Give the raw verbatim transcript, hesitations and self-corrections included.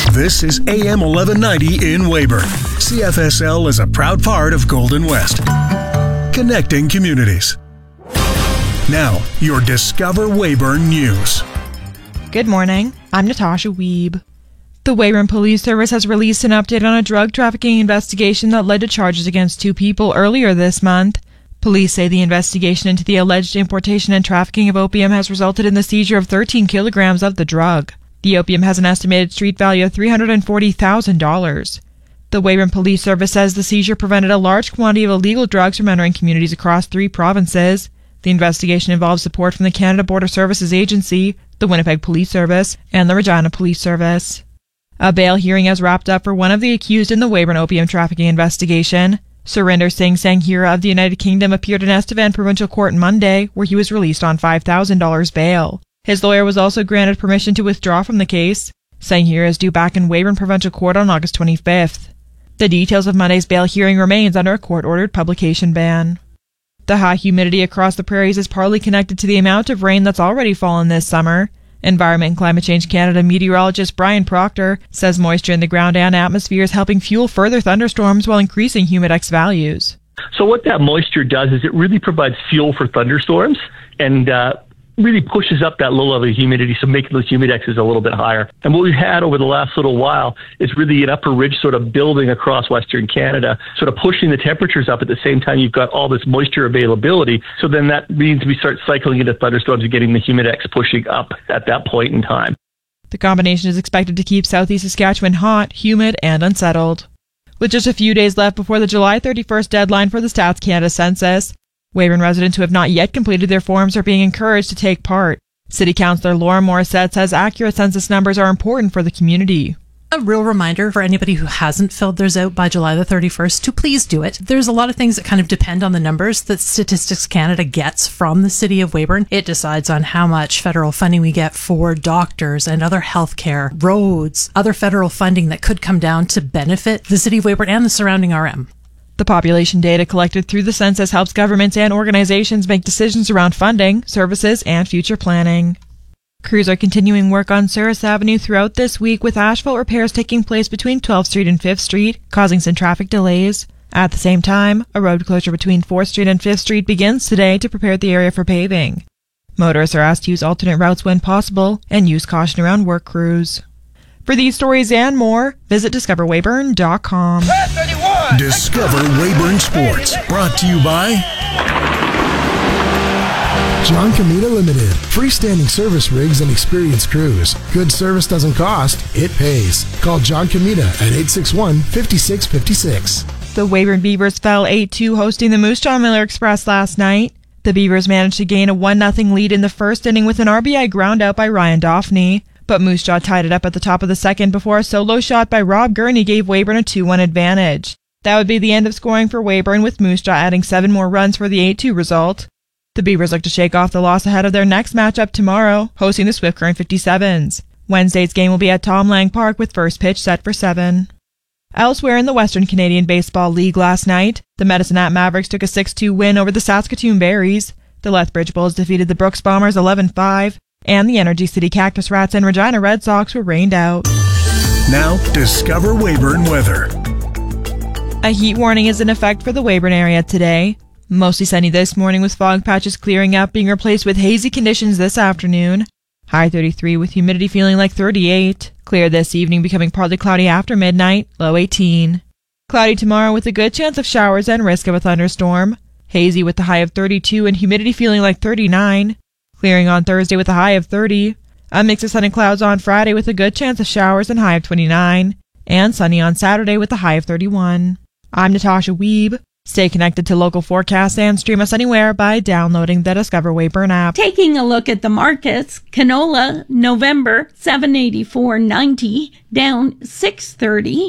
This is A M eleven ninety in Weyburn. C F S L is a proud part of Golden West, connecting communities. Now, your Discover Weyburn News. Good morning. I'm Natasha Wiebe. The Weyburn Police Service has released an update on a drug trafficking investigation that led to charges against two people earlier this month. Police say the investigation into the alleged importation and trafficking of opium has resulted in the seizure of thirteen kilograms of the drug. The opium has an estimated street value of three hundred forty thousand dollars. The Weyburn Police Service says the seizure prevented a large quantity of illegal drugs from entering communities across three provinces. The investigation involves support from the Canada Border Services Agency, the Winnipeg Police Service, and the Regina Police Service. A bail hearing has wrapped up for one of the accused in the Weyburn opium trafficking investigation. Surinder Singh Sanghira of the United Kingdom appeared in Estevan Provincial Court Monday, where he was released on five thousand dollars bail. His lawyer was also granted permission to withdraw from the case. Sanghira is due back in Weyburn Provincial Court on August twenty-fifth. The details of Monday's bail hearing remains under a court-ordered publication ban. The high humidity across the prairies is partly connected to the amount of rain that's already fallen this summer. Environment and Climate Change Canada meteorologist Brian Proctor says moisture in the ground and atmosphere is helping fuel further thunderstorms while increasing humidex values. So what that moisture does is it really provides fuel for thunderstorms and uh, really pushes up that low level of humidity, so making those humidexes a little bit higher. And what we've had over the last little while is really an upper ridge sort of building across Western Canada, sort of pushing the temperatures up at the same time you've got all this moisture availability. So then that means we start cycling into thunderstorms and getting the humidex pushing up at that point in time. The combination is expected to keep southeast Saskatchewan hot, humid, and unsettled. With just a few days left before the July thirty-first deadline for the Stats Canada census, Weyburn residents who have not yet completed their forms are being encouraged to take part. City Councillor Laura Morissette says accurate census numbers are important for the community. A real reminder for anybody who hasn't filled theirs out by July the thirty-first to please do it. There's a lot of things that kind of depend on the numbers that Statistics Canada gets from the City of Weyburn. It decides on how much federal funding we get for doctors and other healthcare, roads, other federal funding that could come down to benefit the City of Weyburn and the surrounding R M. The population data collected through the census helps governments and organizations make decisions around funding, services, and future planning. Crews are continuing work on Souris Avenue throughout this week, with asphalt repairs taking place between twelfth Street and fifth Street, causing some traffic delays. At the same time, a road closure between fourth Street and fifth Street begins today to prepare the area for paving. Motorists are asked to use alternate routes when possible and use caution around work crews. For these stories and more, visit discover weyburn dot com. Discover Weyburn Sports, brought to you by John Comita Limited. Freestanding service rigs and experienced crews. Good service doesn't cost, it pays. Call John Comita at eight six one, five six five six. The Weyburn Beavers fell eight two hosting the Moose Jaw Miller Express last night. The Beavers managed to gain a one nothing lead in the first inning with an R B I ground out by Ryan Daphne. But Moose Jaw tied it up at the top of the second before a solo shot by Rob Gurney gave Weyburn a two one advantage. That would be the end of scoring for Weyburn, with Moose Jaw adding seven more runs for the eight two result. The Beavers look to shake off the loss ahead of their next matchup tomorrow, hosting the Swift Current fifty-sevens. Wednesday's game will be at Tom Lang Park with first pitch set for seven. Elsewhere in the Western Canadian Baseball League last night, the Medicine Hat Mavericks took a six two win over the Saskatoon Berries. The Lethbridge Bulls defeated the Brooks Bombers eleven five. And the Energy City Cactus Rats and Regina Red Sox were rained out. Now, Discover Weyburn weather. A heat warning is in effect for the Weyburn area today. Mostly sunny this morning with fog patches clearing up, being replaced with hazy conditions this afternoon. High thirty-three with humidity feeling like thirty-eight. Clear this evening, becoming partly cloudy after midnight, low eighteen. Cloudy tomorrow with a good chance of showers and risk of a thunderstorm. Hazy with the high of thirty-two and humidity feeling like thirty-nine. Clearing on Thursday with a high of thirty. A mix of sun and clouds on Friday with a good chance of showers and high of twenty-nine. And sunny on Saturday with a high of thirty-one. I'm Natasha Wiebe. Stay connected to local forecasts and stream us anywhere by downloading the Discover Weyburn app. Taking a look at the markets, canola, November, seven eighty-four ninety, down six thirty.